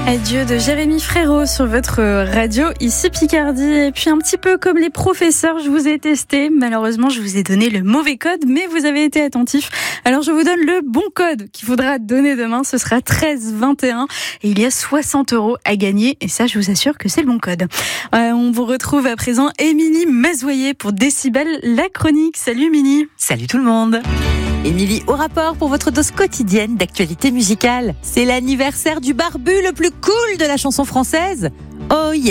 Adieu de Jérémy Frérot sur votre radio, ici Picardie. Et puis un petit peu comme les professeurs, je vous ai testé. Malheureusement, je vous ai donné le mauvais code, mais vous avez été attentifs. Alors je vous donne le bon code qu'il faudra donner demain. Ce sera 1321 et il y a 60 € à gagner. Et ça, je vous assure que c'est le bon code. On vous retrouve à présent Émilie Mazoyer pour Décibel, la chronique. Salut Émilie. Salut tout le monde. Émilie au rapport pour votre dose quotidienne d'actualité musicale. C'est l'anniversaire du barbu le plus cool de la chanson française. Oh yeah.